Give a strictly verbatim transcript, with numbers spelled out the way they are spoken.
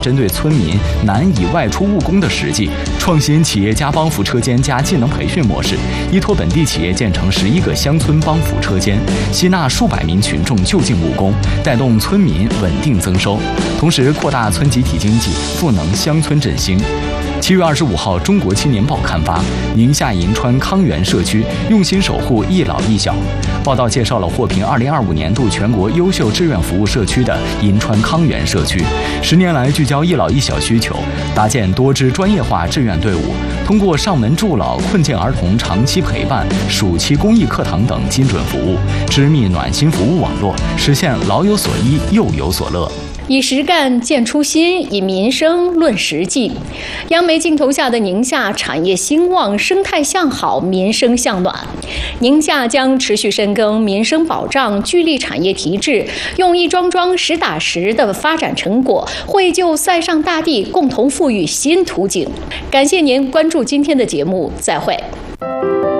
针对村民难以外出务工的实际，创新企业家帮扶车间加技能培训模式，依托本地企业建成十一个乡村帮扶车间，吸纳数百名群众就近务工，带动村民稳定增收，同时扩大村集体经济，赋能乡村振兴。七月二十五号，《中国青年报》刊发，宁夏银川康源社区用心守护一老一小。报道介绍了获评二零二五年度全国优秀志愿服务社区的银川康源社区，十年来聚焦一老一小需求，搭建多支专业化志愿队伍，通过上门助老、困境儿童长期陪伴、暑期公益课堂等精准服务，织密暖心服务网络，实现老有所依、幼有所乐。 以实干见初心，以民生论实际。央媒镜头下的宁夏，产业兴旺，生态向好，民生向暖。宁夏将持续深耕民生保障，聚力产业提质，用一桩桩实打实的发展成果，绘就塞上大地，共同赋予新图景。感谢您关注今天的节目，再会。